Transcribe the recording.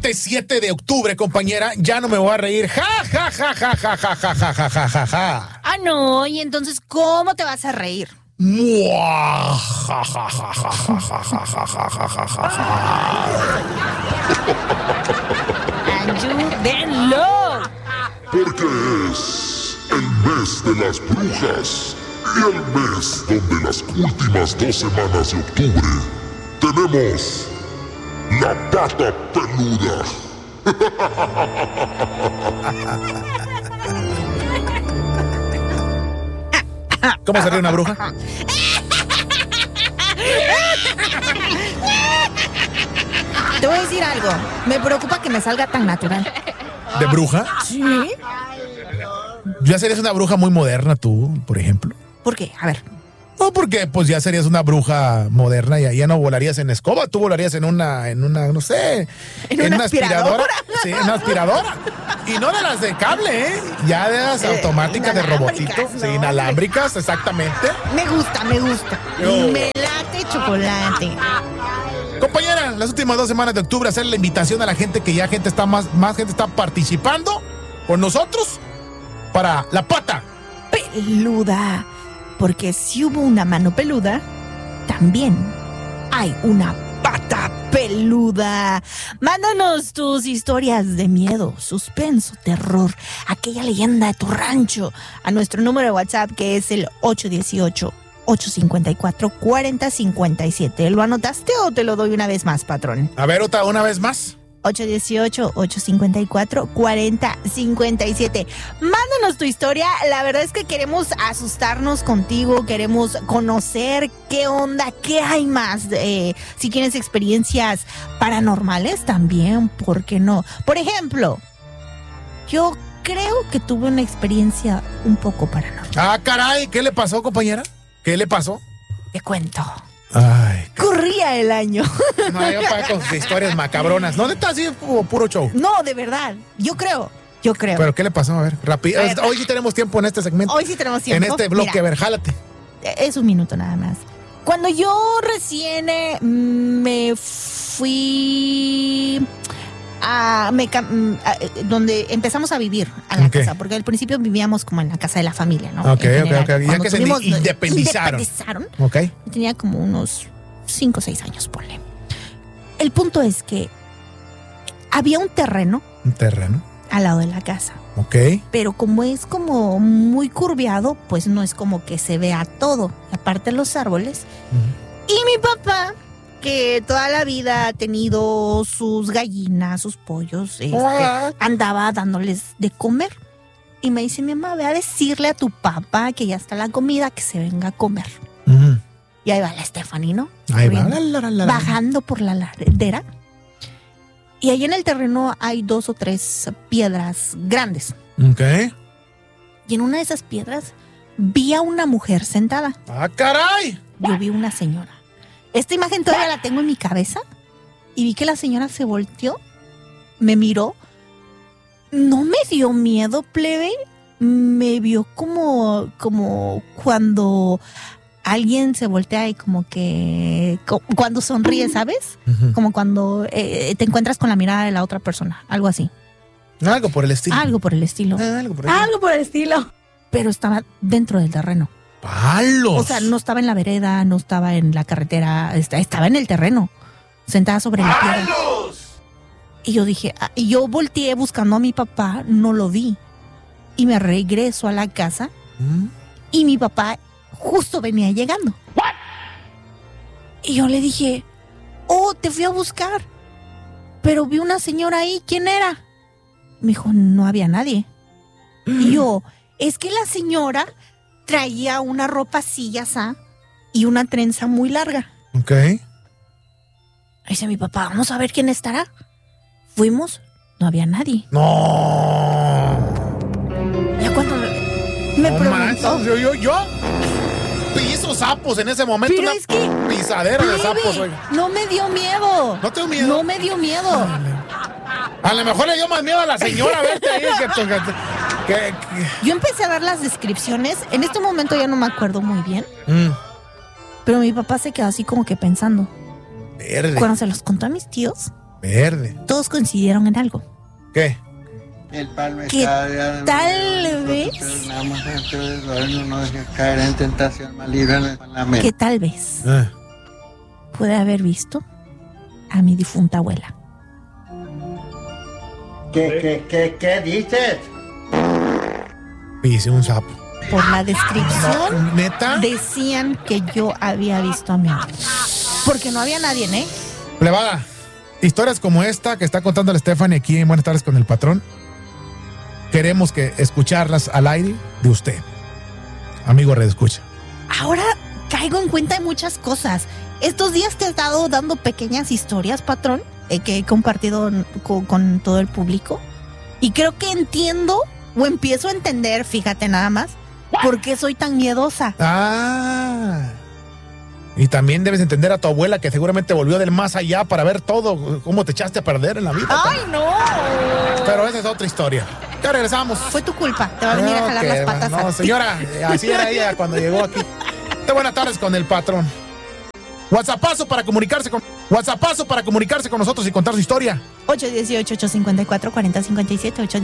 Martes 7 de octubre, compañera, ya no me voy a reír. Ja, ja, ja, ja, ja, ja, ja, ja, ja, ja, ja, ja. Ah, no, y entonces, ¿cómo te vas a reír? Mua, ja, ja, ja, ja, ja, ja, ja, ja, ja, ja, ja, ja, ja. ¡Ayúdenlo! Porque es el mes de las brujas y el mes donde las últimas 2 semanas de octubre tenemos la pata peluda. ¿Cómo se ríe una bruja? Te voy a decir algo. Me preocupa que me salga tan natural. ¿De bruja? ¿Sí? Ya serías una bruja muy moderna tú, por ejemplo. ¿Por qué? A ver. No, porque pues ya serías una bruja moderna y ya no volarías en escoba, tú volarías en una, no sé, ¿En una aspiradora? Sí, en una aspiradora. Y no de las de cable, ¿eh? Ya de las automáticas de robotito. inalámbricas, Sí, no, inalámbricas, exactamente. Me gusta. Yo. Me late chocolate. Compañera, las últimas 2 semanas de octubre hacer la invitación a la gente que ya más gente está participando con nosotros para la pata Peluda. Porque si hubo una mano peluda, también hay una pata peluda. Mándanos tus historias de miedo, suspenso, terror, aquella leyenda de tu rancho a nuestro número de WhatsApp, que es el 818-854-4057. ¿Lo anotaste o te lo doy una vez más, patrón? A ver, una vez más. 818-854-4057. Mándanos tu historia. La verdad es que queremos asustarnos contigo. Queremos conocer qué onda, qué hay más. Si tienes experiencias paranormales también, ¿por qué no? Por ejemplo, yo creo que tuve una experiencia un poco paranormal. Ah, caray, ¿qué le pasó, compañera? ¿Qué le pasó? Te cuento. Ay, Corría el año. no, yo para con historias macabronas. ¿No está así puro show? No, de verdad. Yo creo. ¿Pero qué le pasó? A ver, rápido. Hoy sí tenemos tiempo en este segmento. Hoy sí tenemos tiempo. En este bloque, Mira, a ver, jálate. es un minuto nada más. Cuando yo recién me fui donde empezamos a vivir a la casa, porque al principio vivíamos como en la casa de la familia, ¿no? Ok. Ya que se independizaron. Ok. Tenía como unos 5 o 6 años, ponle. El punto es que había un terreno. Un terreno. Al lado de la casa. Ok. Pero como es como muy curviado, pues no es como que se vea todo. Aparte los árboles. Uh-huh. Y mi papá, que toda la vida ha tenido sus gallinas, sus pollos, andaba dándoles de comer. Y me dice mi mamá, ve a decirle a tu papá que ya está la comida, que se venga a comer. Uh-huh. Y ahí va la Stephanie, ¿no? Ahí va. Bajando por la ladera. Y ahí en el terreno hay 2 o 3 piedras grandes. Ok. Y en una de esas piedras vi a una mujer sentada. ¡Ah, caray! Yo vi una señora. Esta imagen todavía la tengo en mi cabeza. Y vi que la señora se volteó, me miró. No me dio miedo, plebe. Me vio como cuando alguien se voltea y como que cuando sonríe, ¿sabes? Uh-huh. Como cuando te encuentras con la mirada de la otra persona, algo así. Algo por el estilo. Algo por el estilo. Algo por el estilo. Pero estaba dentro del terreno. ¡Palos! O sea, no estaba en la vereda, no estaba en la carretera, estaba en el terreno, sentada sobre la piedra. Y yo dije, y yo volteé buscando a mi papá, no lo vi. Y me regreso a la casa y mi papá justo venía llegando. ¿What? Y yo le dije, te fui a buscar, pero vi una señora ahí, ¿quién era? Me dijo, no había nadie. Y yo, es que la señora traía una ropa así, ya sabes, y una trenza muy larga. Ok. Dice mi papá, vamos a ver quién estará. Fuimos, no había nadie. No. Ya cuando me preguntó. Yo piso sapos en ese momento. Pero una es que pisadera de sapos, oiga. No me dio miedo. ¿No te dio miedo? No me dio miedo. A lo mejor le dio más miedo a la señora verte ahí que... Yo empecé a dar las descripciones. En este momento ya no me acuerdo muy bien. Pero mi papá se quedó así como que pensando. Verde. Cuando se los contó a mis tíos, Verde. Todos coincidieron en algo. ¿Qué? El palme Que cada tal vez, no deje caer en tentación maligna en la mente. que tal vez pude haber visto a mi difunta abuela. ¿Qué dices? Hice un sapo. Por la descripción, ¿Neta? decían que yo había visto a mi abuela. Porque no había nadie, ¿eh? Plebada, historias como esta que está contando la Stephanie aquí en Buenas Tardes con el Patrón, queremos que escucharlas al aire de usted. Amigo Red Escucha. Ahora caigo en cuenta de muchas cosas. Estos días te he estado dando pequeñas historias, patrón, que he compartido con todo el público. Y creo que entiendo o empiezo a entender, fíjate nada más, por qué soy tan miedosa. Ah. Y también debes entender a tu abuela que seguramente volvió del más allá para ver todo, cómo te echaste a perder en la vida. ¡Ay, no! Pero esa es otra historia. Ya regresamos. Fue tu culpa, te va a venir a jalar las patas. No, señora, así era ella cuando llegó aquí. De Buenas Tardes con el Patrón. WhatsAppazo para comunicarse con nosotros y contar su historia. 818-854-4057,